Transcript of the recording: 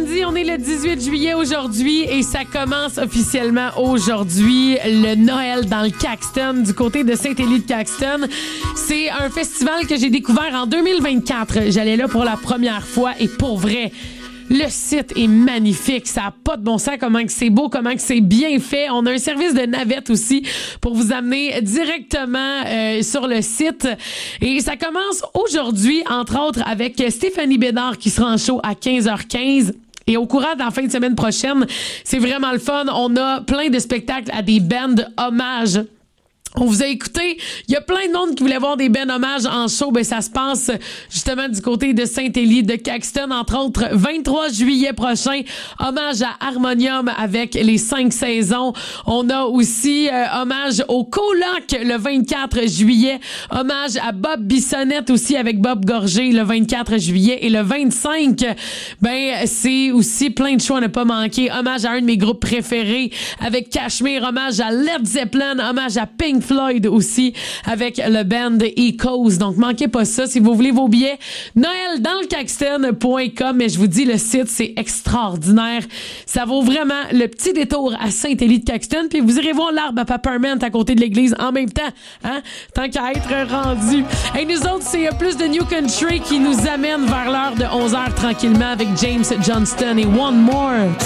samedi, on est le 18 juillet aujourd'hui et ça commence officiellement aujourd'hui, le Noël dans le Caxton, du côté de Saint-Élie-de-Caxton. C'est un festival que j'ai découvert en 2024. J'allais là pour la première fois et pour vrai, le site est magnifique. Ça n'a pas de bon sens comment que c'est beau, comment que c'est bien fait. On a un service de navette aussi pour vous amener directement sur le site. Et ça commence aujourd'hui, entre autres, avec Stéphanie Bédard qui sera en show à 15h15. Et au courant de la fin de semaine prochaine, c'est vraiment le fun. On a plein de spectacles à des bands hommages. On vous a écouté, il y a plein de monde qui voulait voir des ben hommages en show. Ben, ça se passe justement du côté de Saint-Élie de Caxton, entre autres, 23 juillet prochain, hommage à Harmonium avec les 5 saisons. On a aussi hommage au Coloc le 24 juillet, hommage à Bob Bissonnette aussi avec Bob Gorgé le 24 juillet et le 25, ben c'est aussi plein de shows à ne pas manquer. Hommage à un de mes groupes préférés avec Cashmere, hommage à Led Zeppelin, hommage à Pink Floyd aussi avec le band Echoes. Donc, manquez pas ça. Si vous voulez vos billets, noeldanslecaxton.com. Mais je vous dis, le site, c'est extraordinaire. Ça vaut vraiment le petit détour à Saint-Élie-de-Caxton. Puis vous irez voir l'arbre à Peppermint à côté de l'église en même temps. Hein? Tant qu'à être rendu. Et nous autres, c'est plus de New Country qui nous amène vers l'heure de 11h tranquillement avec James Johnston et One More.